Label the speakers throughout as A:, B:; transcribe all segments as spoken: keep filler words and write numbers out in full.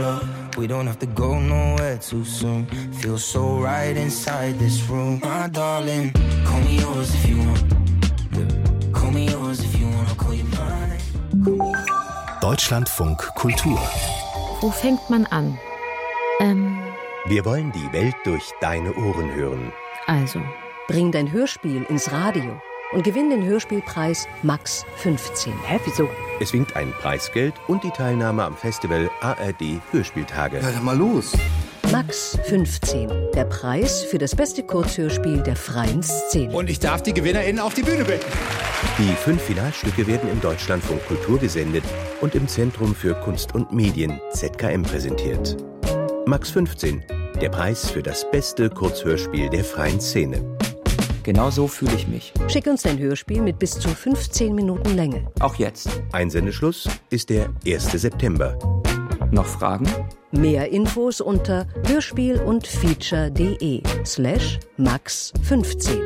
A: We don't have to go nowhere too soon. Feels so right inside this room. My darling, call me yours if you want. Call me yours if you want. I'll call you mine.
B: Deutschlandfunk Kultur.
C: Wo fängt man an? Ähm.
B: Wir wollen die Welt durch deine Ohren hören.
C: Also.
D: Bring dein Hörspiel ins Radio und gewinn den Hörspielpreis Max fünfzehn.
C: Hä, wieso?
B: Es winkt ein Preisgeld und die Teilnahme am Festival A R D Hörspieltage.
E: Ja, dann mal los.
D: Max fünfzehn, der Preis für das beste Kurzhörspiel der freien Szene.
F: Und ich darf die GewinnerInnen auf die Bühne bitten.
B: Die fünf Finalstücke werden im Deutschlandfunk Kultur gesendet und im Zentrum für Kunst und Medien Z K M präsentiert. Max fünfzehn, der Preis für das beste Kurzhörspiel der freien Szene.
G: Genau so fühle ich mich.
D: Schick uns dein Hörspiel mit bis zu fünfzehn Minuten Länge.
G: Auch jetzt.
B: Einsendeschluss ist der erster September.
G: Noch Fragen?
D: Mehr Infos unter hörspiel und feature.de slash max fünfzehn.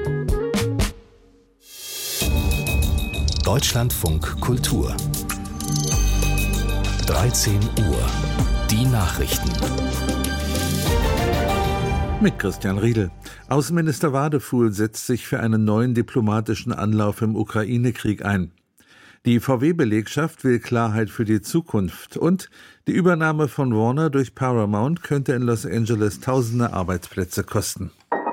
B: Deutschlandfunk Kultur. dreizehn Uhr. Die Nachrichten.
H: Mit Christian Riedel. Außenminister Wadefuhl setzt sich für einen neuen diplomatischen Anlauf im Ukraine-Krieg ein. Die V W-Belegschaft will Klarheit für die Zukunft und die Übernahme von Warner durch Paramount könnte in Los Angeles tausende Arbeitsplätze kosten.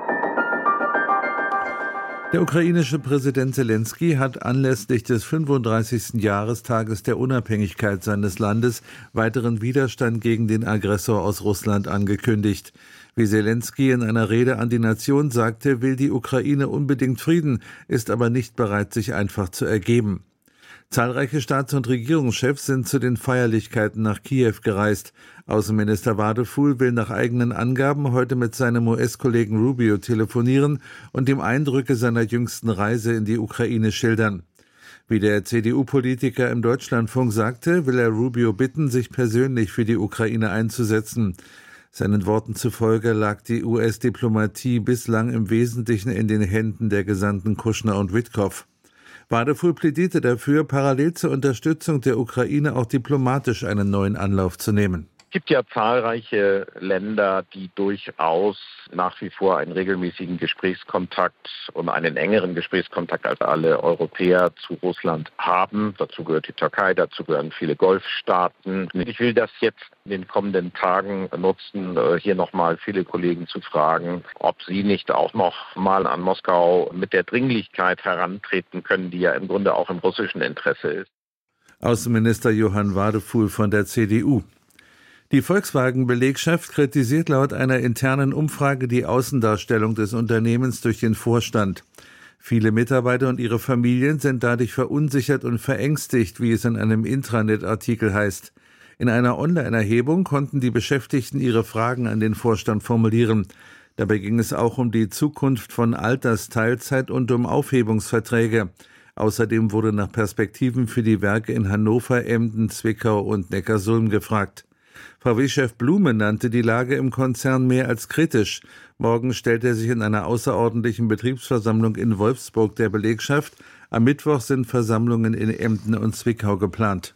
H: Der ukrainische Präsident Zelensky hat anlässlich des fünfunddreißigsten Jahrestages der Unabhängigkeit seines Landes weiteren Widerstand gegen den Aggressor aus Russland angekündigt. Wie Zelensky in einer Rede an die Nation sagte, will die Ukraine unbedingt Frieden, ist aber nicht bereit, sich einfach zu ergeben. Zahlreiche Staats- und Regierungschefs sind zu den Feierlichkeiten nach Kiew gereist. Außenminister Wadefuhl will nach eigenen Angaben heute mit seinem U S-Kollegen Rubio telefonieren und ihm Eindrücke seiner jüngsten Reise in die Ukraine schildern. Wie der C D U-Politiker im Deutschlandfunk sagte, will er Rubio bitten, sich persönlich für die Ukraine einzusetzen. Seinen Worten zufolge lag die U S-Diplomatie bislang im Wesentlichen in den Händen der Gesandten Kushner und Witkow. Wadefuhl plädierte dafür, parallel zur Unterstützung der Ukraine auch diplomatisch einen neuen Anlauf zu nehmen.
I: Es gibt ja zahlreiche Länder, die durchaus nach wie vor einen regelmäßigen Gesprächskontakt und einen engeren Gesprächskontakt als alle Europäer zu Russland haben. Dazu gehört die Türkei, dazu gehören viele Golfstaaten. Ich will das jetzt in den kommenden Tagen nutzen, hier nochmal viele Kollegen zu fragen, ob sie nicht auch noch mal an Moskau mit der Dringlichkeit herantreten können, die ja im Grunde auch im russischen Interesse ist.
H: Außenminister Johann Wadefuhl von der C D U. Die Volkswagen-Belegschaft kritisiert laut einer internen Umfrage die Außendarstellung des Unternehmens durch den Vorstand. Viele Mitarbeiter und ihre Familien sind dadurch verunsichert und verängstigt, wie es in einem Intranet-Artikel heißt. In einer Online-Erhebung konnten die Beschäftigten ihre Fragen an den Vorstand formulieren. Dabei ging es auch um die Zukunft von Altersteilzeit und um Aufhebungsverträge. Außerdem wurde nach Perspektiven für die Werke in Hannover, Emden, Zwickau und Neckarsulm gefragt. V W-Chef Blume nannte die Lage im Konzern mehr als kritisch. Morgen stellt er sich in einer außerordentlichen Betriebsversammlung in Wolfsburg der Belegschaft. Am Mittwoch sind Versammlungen in Emden und Zwickau geplant.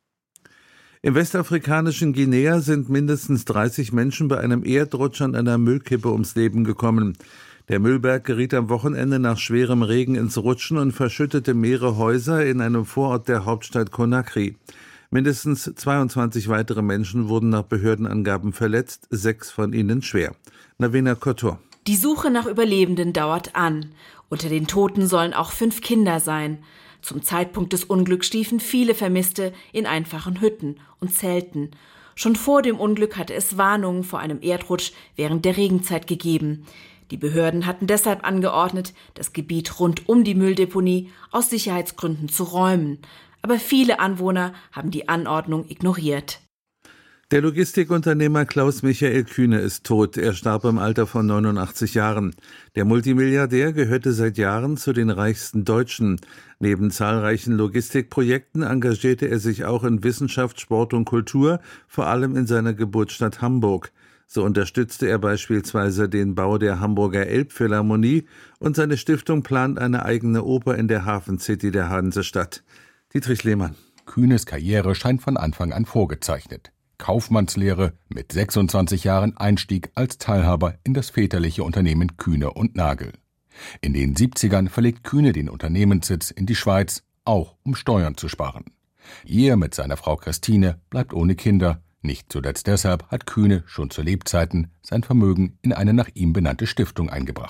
H: Im westafrikanischen Guinea sind mindestens dreißig Menschen bei einem Erdrutsch an einer Müllkippe ums Leben gekommen. Der Müllberg geriet am Wochenende nach schwerem Regen ins Rutschen und verschüttete mehrere Häuser in einem Vorort der Hauptstadt Conakry. Mindestens zweiundzwanzig weitere Menschen wurden nach Behördenangaben verletzt, sechs von ihnen schwer. Navena Kotor.
J: Die Suche nach Überlebenden dauert an. Unter den Toten sollen auch fünf Kinder sein. Zum Zeitpunkt des Unglücks schliefen viele Vermisste in einfachen Hütten und Zelten. Schon vor dem Unglück hatte es Warnungen vor einem Erdrutsch während der Regenzeit gegeben. Die Behörden hatten deshalb angeordnet, das Gebiet rund um die Mülldeponie aus Sicherheitsgründen zu räumen. Aber viele Anwohner haben die Anordnung ignoriert.
H: Der Logistikunternehmer Klaus-Michael Kühne ist tot. Er starb im Alter von neunundachtzig Jahren. Der Multimilliardär gehörte seit Jahren zu den reichsten Deutschen. Neben zahlreichen Logistikprojekten engagierte er sich auch in Wissenschaft, Sport und Kultur, vor allem in seiner Geburtsstadt Hamburg. So unterstützte er beispielsweise den Bau der Hamburger Elbphilharmonie und seine Stiftung plant eine eigene Oper in der Hafencity der Hansestadt. Dietrich Lehmann.
K: Kühnes Karriere scheint von Anfang an vorgezeichnet.
E: Kaufmannslehre, mit sechsundzwanzig Jahren Einstieg als Teilhaber in das väterliche Unternehmen Kühne und Nagel. In den siebzigern verlegt Kühne den Unternehmenssitz in die Schweiz, auch um Steuern zu sparen. Er mit seiner Frau Christine bleibt ohne Kinder. Nicht zuletzt deshalb hat Kühne schon zu Lebzeiten sein Vermögen in eine nach ihm benannte Stiftung eingebracht.